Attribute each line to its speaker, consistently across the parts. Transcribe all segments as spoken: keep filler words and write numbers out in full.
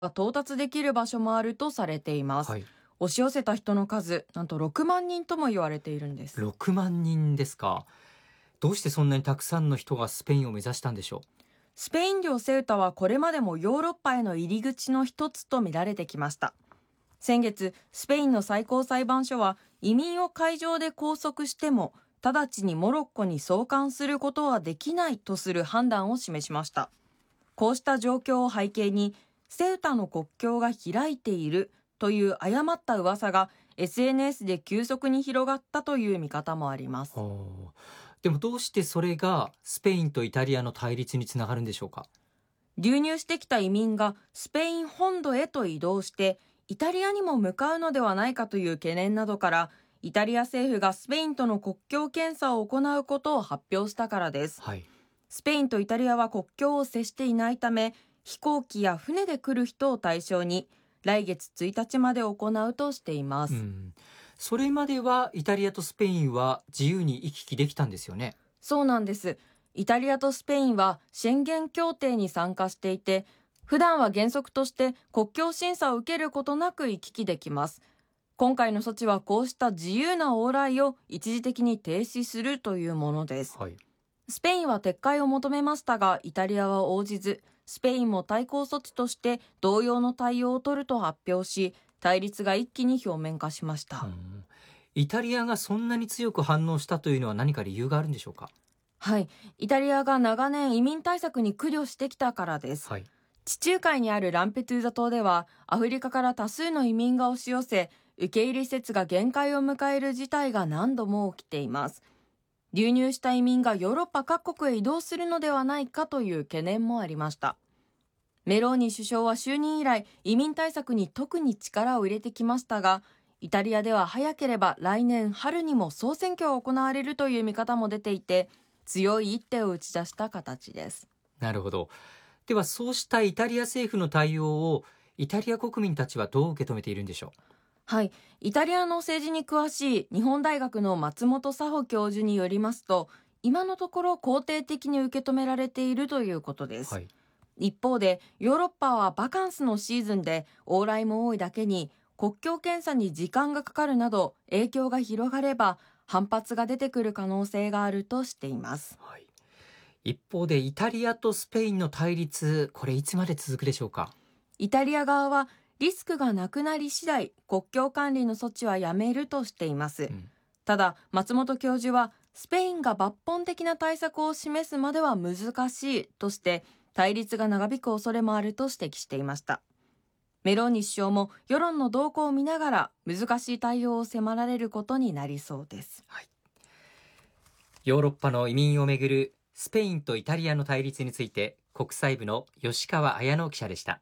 Speaker 1: 到達できる場所もあるとされています。はい、押し寄せた人の数、なんとろくまんにんとも言われているんです。
Speaker 2: ろくまんにんですか。どうしてそんなにたくさんの人がスペインを目指したんでしょう。
Speaker 1: スペイン領セウタはこれまでもヨーロッパへの入り口の一つと見られてきました。先月、スペインの最高裁判所は移民を海上で拘束しても直ちにモロッコに送還することはできないとする判断を示しました。こうした状況を背景に、セウタの国境が開いているという誤った噂が エスエヌエス で急速に広がったという見方もあります。
Speaker 2: でもどうしてそれがスペインとイタリアの対立につながるんでしょうか。
Speaker 1: 流入してきた移民がスペイン本土へと移動してイタリアにも向かうのではないかという懸念などから、イタリア政府がスペインとの国境検査を行うことを発表したからです。はい、スペインとイタリアは国境を接していないため、飛行機や船で来る人を対象に来月ついたちまで行うとしています。うん、
Speaker 2: それまではイタリアとスペインは自由に行き来できたんですよね。
Speaker 1: そうなんです。イタリアとスペインはシェンゲン協定に参加していて、普段は原則として国境審査を受けることなく行き来できます。今回の措置はこうした自由な往来を一時的に停止するというものです。はい、スペインは撤回を求めましたが、イタリアは応じず、スペインも対抗措置として同様の対応を取ると発表し、対立が一気に表面化しました。うん、
Speaker 2: イタリアがそんなに強く反応したというのは何か理由があるんでしょうか。
Speaker 1: はい、イタリアが長年移民対策に苦慮してきたからです。はい、地中海にあるランペドゥーザ島ではアフリカから多数の移民が押し寄せ、受け入れ施設が限界を迎える事態が何度も起きています。流入した移民がヨーロッパ各国へ移動するのではないかという懸念もありました。メローニ首相は就任以来、移民対策に特に力を入れてきましたが、イタリアでは早ければ来年春にも総選挙が行われるという見方も出ていて、強い一手を打ち出した形です。
Speaker 2: なるほど。ではそうしたイタリア政府の対応をイタリア国民たちはどう受け止めているんでしょう。
Speaker 1: はい、イタリアの政治に詳しい日本大学の松本佐穂教授によりますと、今のところ肯定的に受け止められているということです。はい、一方でヨーロッパはバカンスのシーズンで往来も多いだけに国境検査に時間がかかるなど影響が広がれば反発が出てくる可能性があるとしています。はい、
Speaker 2: 一方でイタリアとスペインの対立、これいつまで続くでしょうか。
Speaker 1: イタリア側はリスクがなくなり次第国境管理の措置はやめるとしています。うん、ただ松本教授はスペインが抜本的な対策を示すまでは難しいとして対立が長引く恐れもあると指摘していました。メローニ首相も世論の動向を見ながら難しい対応を迫られることになりそうです。はい、
Speaker 2: ヨーロッパの移民をめぐるスペインとイタリアの対立について国際部の吉川彩乃記者でした。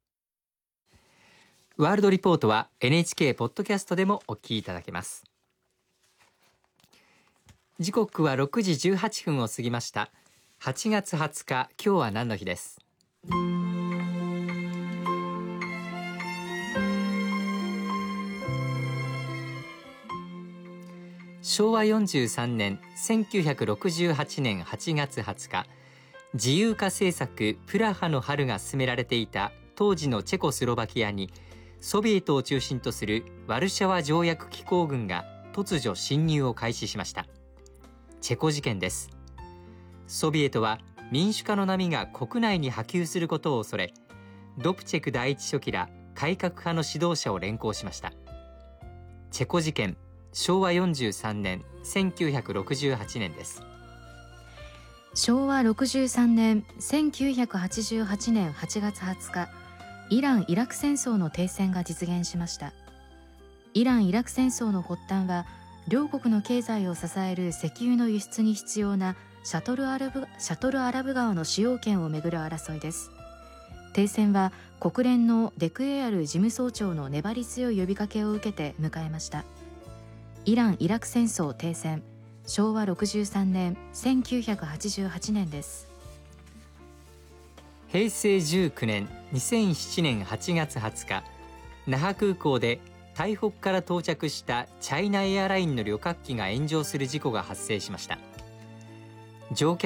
Speaker 2: ワールドリポートは エヌエイチケー ポッドキャストでもお聞きいただけます。時刻はろくじじゅうはっぷんを過ぎました。はちがつはつか、今日は何の日です。しょうわよんじゅうさんねんせんきゅうひゃくろくじゅうはちねんはちがつはつか、自由化政策プラハの春が進められていた当時のチェコスロバキアにソビエトを中心とするワルシャワ条約機構軍が突如侵入を開始しました。チェコ事件です。ソビエトは民主化の波が国内に波及することを恐れ、ドプチェク第一書記ら改革派の指導者を連行しました。チェコ事件、しょうわよんじゅうさんねんせんきゅうひゃくろくじゅうはちねんです。
Speaker 3: しょうわろくじゅうさんねんせんきゅうひゃくはちじゅうはちねんはちがつはつか、イラン・イラク戦争の停戦が実現しました。イラン・イラク戦争の発端は、両国の経済を支える石油の輸出に必要なシャトルアラブ、シャトルアラブ川の使用権をめぐる争いです。停戦は国連のデクエアル事務総長の粘り強い呼びかけを受けて迎えました。イラン・イラク戦争停戦、しょうわろくじゅうさんねんせんきゅうひゃくはちじゅうはちねんです。
Speaker 2: へいせいじゅうきゅうねんにせんななねんはちがつはつか、那覇空港で台北から到着したチャイナエアラインの旅客機が炎上する事故が発生しました。乗客